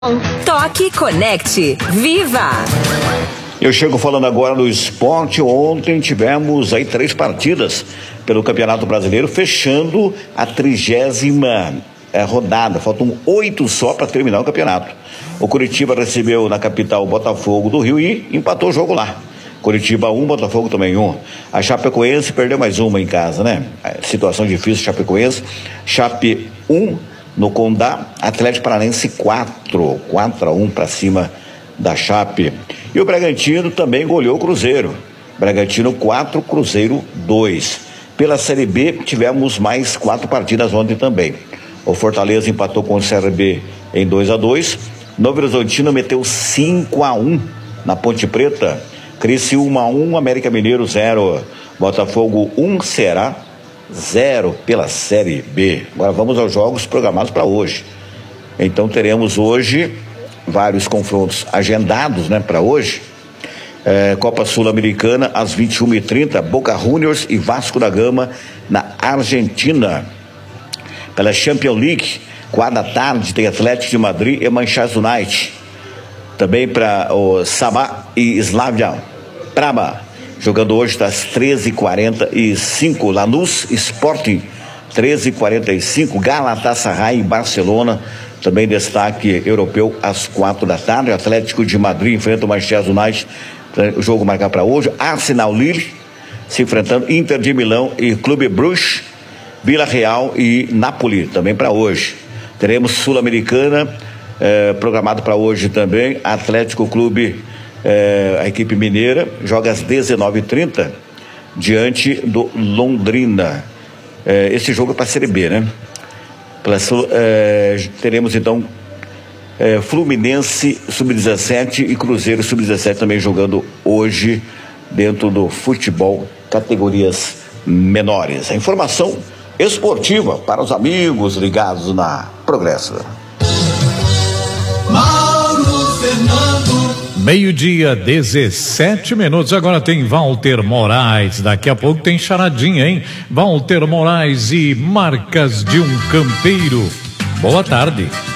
Toque, conecte, viva! Eu chego falando agora do esporte. Ontem tivemos aí 3 partidas pelo Campeonato Brasileiro, fechando a 30ª rodada. Faltam 8 só para terminar o campeonato. O Curitiba recebeu na capital o Botafogo do Rio e empatou o jogo lá. Curitiba 1, Botafogo também 1. A Chapecoense perdeu mais uma em casa, né? Situação difícil, Chapecoense. Chape 1 no Condá, Atlético Paranaense 4-1 para cima da Chape. E o Bragantino também goleou o Cruzeiro. Bragantino 4, Cruzeiro 2. Pela Série B tivemos mais 4 partidas ontem também. O Fortaleza empatou com o CRB em 2-2. Novo Horizontino meteu 5-1 na Ponte Preta. Criciúma 1, América Mineiro 0. Botafogo 1, Ceará 0 pela Série B. Agora vamos aos jogos programados para hoje. Então teremos hoje vários confrontos agendados, né, para hoje. Copa Sul-Americana às 21h30, Boca Juniors e Vasco da Gama na Argentina. Pela Champions League, 4h tem Atlético de Madrid e Manchester United. Também para o Sabah e Slavia Praha. Jogando hoje das 13h45, Lanús Sporting, 13h45, Galatasaray e Barcelona, também destaque europeu às 4h. Atlético de Madrid enfrenta o Manchester United, o jogo marcado para hoje. Arsenal Lille se enfrentando, Inter de Milão e Clube Bruges, Vila Real e Napoli, também para hoje. Teremos Sul-Americana, programado para hoje também, Atlético Clube, a equipe mineira joga às 19h30 diante do Londrina. Esse jogo é para a Série B, né? Teremos então Fluminense Sub-17 e Cruzeiro Sub-17 também jogando hoje dentro do futebol categorias menores. A informação esportiva para os amigos ligados na Progresso. Meio-dia, 17 minutos. Agora tem Walter Moraes. Daqui a pouco tem charadinha, hein? Walter Moraes e Marcas de um Campeiro. Boa tarde.